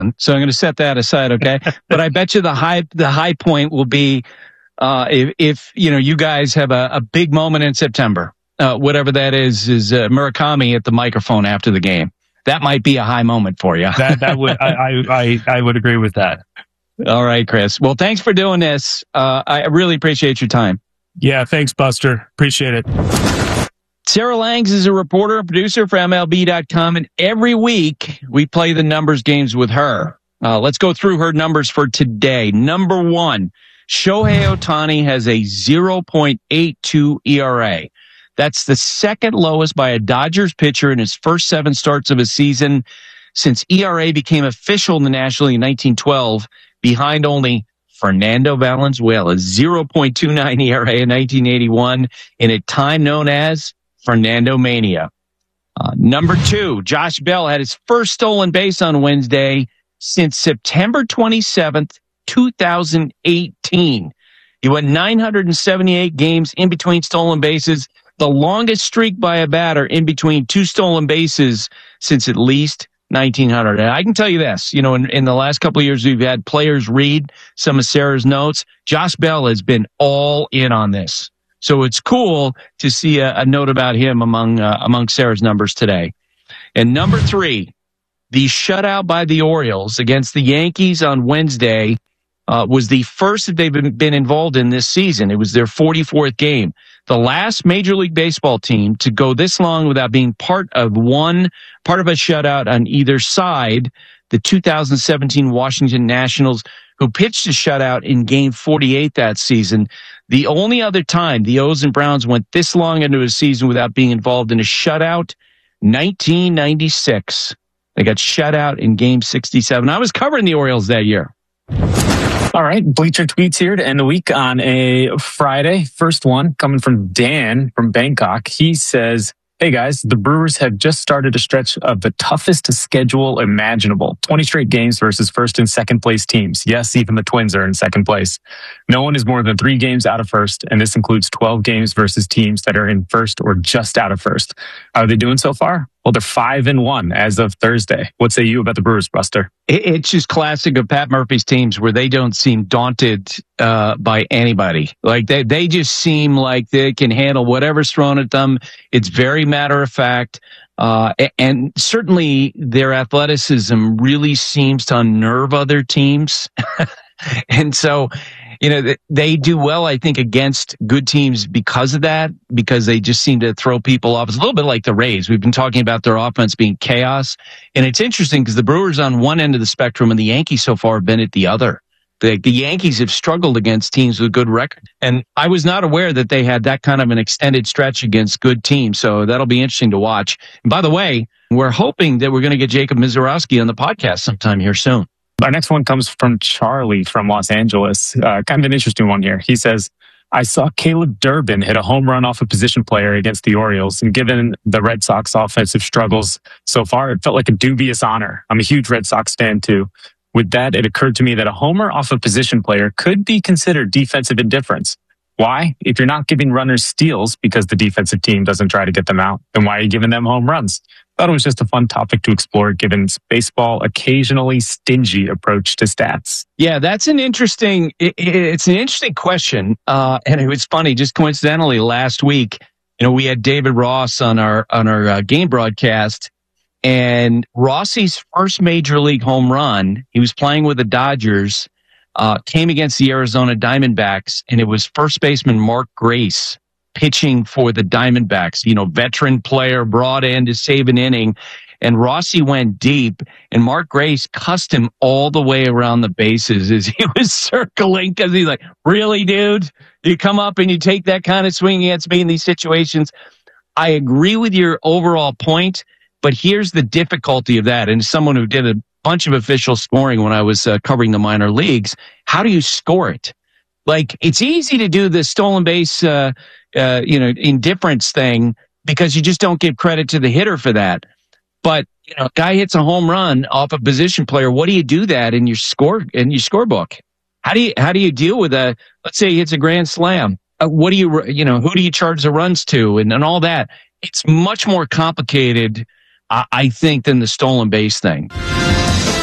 So I'm going to set that aside, okay? But I bet you the high point will be if you guys have a big moment in September, whatever that is Murakami at the microphone after the game. That might be a high moment for you. That would I would agree with that. All right, Chris. Well, thanks for doing this. I really appreciate your time. Yeah, thanks, Buster. Appreciate it. Sarah Langs is a reporter and producer for MLB.com, and every week we play the numbers games with her. Let's go through her numbers for today. Number 1, Shohei Ohtani has a 0.82 ERA. That's the second lowest by a Dodgers pitcher in his first 7 starts of a season since ERA became official in the National League in 1912, behind only Fernando Valenzuela's 0.29 ERA in 1981 in a time known as Fernando Mania. Number 2, Josh Bell had his first stolen base on Wednesday since September 27th, 2018. He went 978 games in between stolen bases, the longest streak by a batter in between 2 stolen bases since at least 1900. And I can tell you this, in the last couple of years, we've had players read some of Sarah's notes. Josh Bell has been all in on this. So it's cool to see a note about him among Sarah's numbers today. And number 3, the shutout by the Orioles against the Yankees on Wednesday was the first that they've been involved in this season. It was their 44th game. The last Major League Baseball team to go this long without being part of a shutout on either side, the 2017 Washington Nationals, who pitched a shutout in Game 48 that season. The only other time the O's and Browns went this long into a season without being involved in a shutout, 1996. They got shut out in Game 67. I was covering the Orioles that year. All right, Bleacher Tweets here to end the week on a Friday. First one coming from Dan from Bangkok. He says, hey guys, the Brewers have just started a stretch of the toughest schedule imaginable. 20 straight games versus first and second place teams. Yes, even the Twins are in second place. No one is more than 3 games out of first, and this includes 12 games versus teams that are in first or just out of first. How are they doing so far? Well, they're 5-1 as of Thursday. What say you about the Brewers, Buster? It's just classic of Pat Murphy's teams where they don't seem daunted by anybody. Like they just seem like they can handle whatever's thrown at them. It's very matter of fact. And certainly their athleticism really seems to unnerve other teams. And so, they do well, I think, against good teams because of that, because they just seem to throw people off. It's a little bit like the Rays. We've been talking about their offense being chaos. And it's interesting because the Brewers on one end of the spectrum and the Yankees so far have been at the other. The Yankees have struggled against teams with good record. And I was not aware that they had that kind of an extended stretch against good teams. So that'll be interesting to watch. And by the way, we're hoping that we're going to get Jacob Mizorowski on the podcast sometime here soon. Our next one comes from Charlie from Los Angeles. Kind of an interesting one here. He says, I saw Caleb Durbin hit a home run off a position player against the Orioles, and given the Red Sox offensive struggles so far, it felt like a dubious honor. I'm a huge Red Sox fan too. With that, it occurred to me that a homer off a position player could be considered defensive indifference. Why? If you're not giving runners steals because the defensive team doesn't try to get them out, then why are you giving them home runs? Thought it was just a fun topic to explore given baseball occasionally stingy approach to stats. Yeah, that's an interesting, it's an interesting question. And it was funny, just coincidentally last week, we had David Ross on our game broadcast, and Rossi's first major league home run, he was playing with the Dodgers, came against the Arizona Diamondbacks, and it was first baseman Mark Grace pitching for the Diamondbacks, veteran player brought in to save an inning. And Rossi went deep, and Mark Grace cussed him all the way around the bases as he was circling, because he's like, really, dude? You come up and you take that kind of swing against me in these situations? I agree with your overall point, but here's the difficulty of that. And as someone who did a bunch of official scoring when I was covering the minor leagues, how do you score it? Like, it's easy to do the stolen base, indifference thing because you just don't give credit to the hitter for that. But, a guy hits a home run off a position player. What do you do that in your scorebook? How do you deal with let's say he hits a grand slam? What do who do you charge the runs to and all that? It's much more complicated, I think, than the stolen base thing.